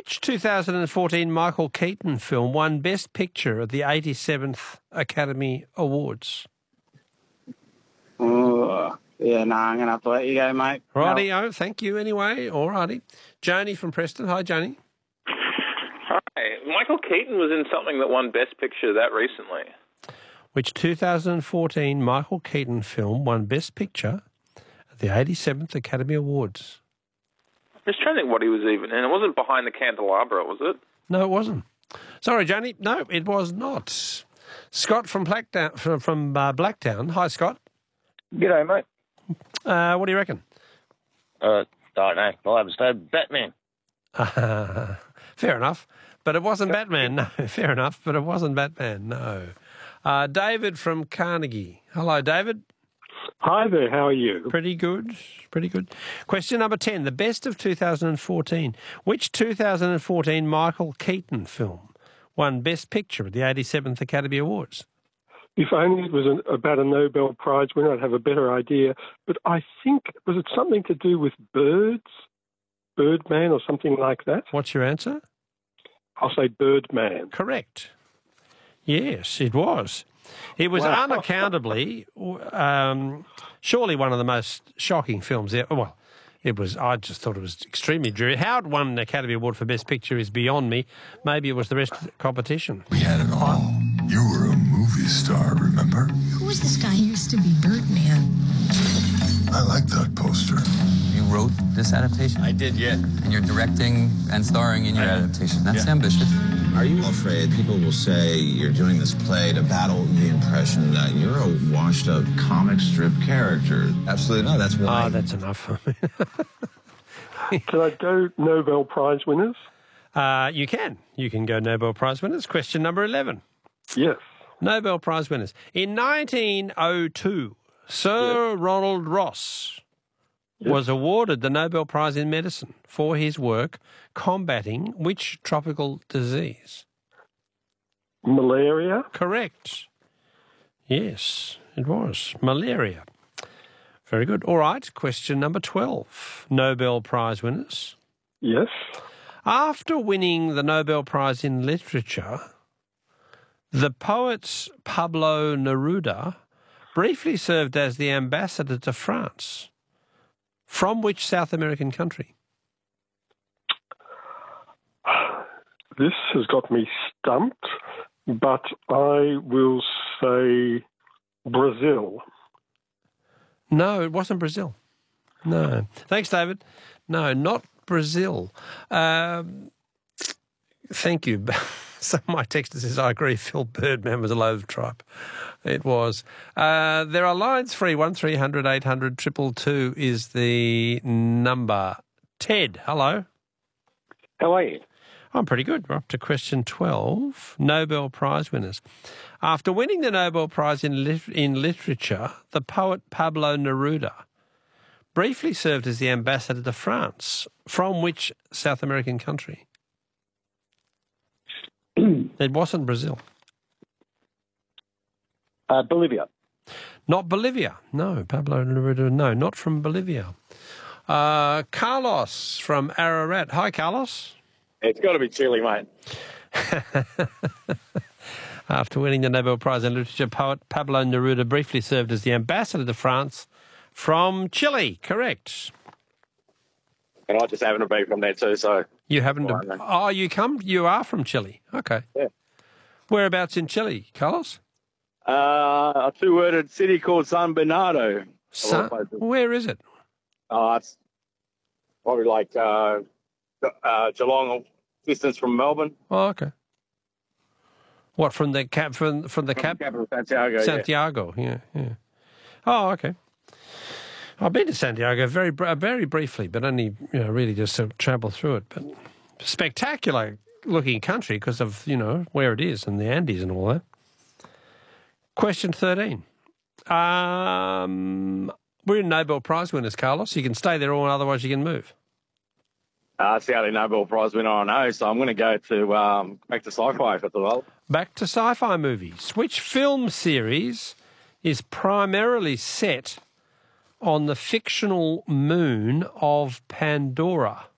Which 2014 Michael Keaton film won Best Picture at the 87th Academy Awards? Yeah, no, I'm going to have to let you go, mate. Righty-o, thank you anyway. All righty. Joni from Preston. Hi, Joni. Hi. Michael Keaton was in something that won Best Picture that recently. Which 2014 Michael Keaton film won Best Picture at the 87th Academy Awards? I'm just trying to think what he was even in. It wasn't Behind the Candelabra, was it? No, it wasn't. Sorry, Joni. No, it was not. Scott from Blacktown. Hi, Scott. G'day, mate. What do you reckon? Don't know. I'll have to say Batman. Fair enough. But it wasn't Batman. No, fair enough. But it wasn't Batman. No. David from Carnegie. Hello, David. Hi there, how are you? Pretty good, pretty good. Question number 10, the best of 2014. Which 2014 Michael Keaton film won Best Picture at the 87th Academy Awards? If only it was about a Nobel Prize winner, I'd have a better idea. But I think, was it something to do with birds? Birdman or something like that? What's your answer? I'll say Birdman. Correct. Yes, it was. It was unaccountably, surely one of the most shocking films ever. Well, it was. I just thought it was extremely dreary. How it won an Academy Award for Best Picture is beyond me. Maybe it was the rest of the competition. We had it all. You were a movie star, remember? Who was this guy? He used to be Birdman. I like that poster. You wrote this adaptation? I did, yeah. And you're directing and starring in your adaptation. That's ambitious. Are you afraid people will say you're doing this play to battle the impression that you're a washed-up comic strip character? Absolutely not. That's why. Oh, that's enough. Can I go Nobel Prize winners? You can. You can go Nobel Prize winners. Question number 11. Yes. Nobel Prize winners. In 1902, Sir Ronald Ross was awarded the Nobel Prize in Medicine for his work combating which tropical disease? Malaria? Correct. Yes, it was. Malaria. Very good. All right, question number 12. Nobel Prize winners. Yes. After winning the Nobel Prize in Literature, the poet Pablo Neruda briefly served as the ambassador to France. From which South American country? This has got me stumped, but I will say Brazil. No, it wasn't Brazil. No. Thanks, David. No, not Brazil. Thank you. So my texter says, I agree, Phil Birdman was a loathed tripe. It was. There are lines free, 1300 800 222 is the number. Ted, hello. How are you? I'm pretty good. We're up to question 12, Nobel Prize winners. After winning the Nobel Prize in Literature, the poet Pablo Neruda briefly served as the ambassador to France. From which South American country? It wasn't Brazil. Bolivia. Not Bolivia. No, Pablo Neruda, no, not from Bolivia. Carlos from Ararat. Hi, Carlos. It's got to be Chile, mate. After winning the Nobel Prize in Literature, poet Pablo Neruda briefly served as the ambassador to France from Chile. Correct. And I just happen to be from there too, so... You happen to... Oh, you are from Chile. Okay. Yeah. Whereabouts in Chile, Carlos? A two-worded city called San Bernardo. Where is it? It's probably like Geelong distance from Melbourne. Oh, okay. What, from the capital, Santiago? Santiago, yeah. Oh, okay. I've been to Santiago very briefly, but only really just to travel through it. But spectacular looking country because of where it is and the Andes and all that. Question 13. We're in Nobel Prize winners, Carlos. You can stay there or otherwise you can move. It's the only Nobel Prize winner I know, so I'm going to go to back to sci-fi if it's all right. Back to sci-fi movies. Which film series is primarily set on the fictional moon of Pandora?